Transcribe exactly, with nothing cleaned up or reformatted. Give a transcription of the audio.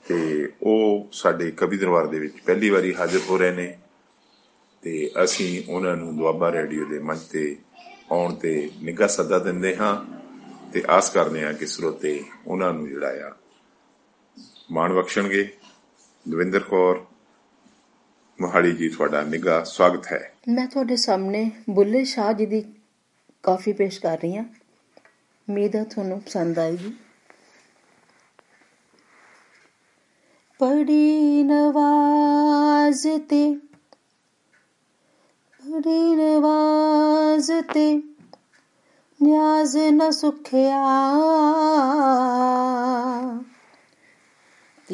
ਤੇ ਉਹ ਸਾਡੇ ਕਵੀ ਦਰਬਾਰ ਦੇ ਵਿੱਚ ਪਹਿਲੀ ਵਾਰੀ ਹਾਜ਼ਰ ਹੋ ਰਹੇ ਨੇ ਤੇ ਅਸੀਂ ਉਹਨਾਂ ਨੂੰ ਦੁਆਬਾ ਰੇਡੀਓ ਦੇ ਮੰਚ ਤੇ ਆਉਣ ਤੇ ਨਿੱਘਾ ਸੱਦਾ ਦਿੰਦੇ ਹਾਂ ਤੇ ਆਸ ਕਰਦੇ ਹਾਂ ਕਿ ਸਰੋਤੇ ਉਹਨਾਂ ਨੂੰ ਜਿਹੜਾ ਆ ਮਾਣ ਬਖਸ਼ਣਗੇ। ਦਵਿੰਦਰ ਕੌਰ ਮੋਹਾਲੀ ਜੀ, ਤੁਹਾਡਾ ਨਿੱਘਾ ਸਵਾਗਤ ਹੈ। ਮੈਂ ਤੁਹਾਡੇ ਸਾਹਮਣੇ ਬੁੱਲੇ ਸ਼ਾਹ ਜੀ ਦੀ ਕਾਫੀ ਪੇਸ਼ ਕਰ ਰਹੀ ਹਾਂ, ਉਮੀਦ ਹੈ ਤੁਹਾਨੂੰ ਪਸੰਦ ਆਏਗੀ। ਪੜੀ ਨਵਾਜ਼ ਤੇ ਪੜੀ ਨਵਾਜ਼ ਤੇ ਨਿਆਜ਼ ਨਾ ਸੁਖਿਆ,